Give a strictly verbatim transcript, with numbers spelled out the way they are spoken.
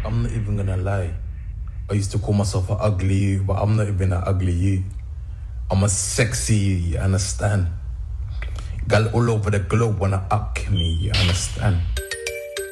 I'm not even gonna lie. I used to call myself an ugly you, but I'm not even an ugly you. I'm a sexy you, you understand? Girl all over the globe wanna up me, you understand?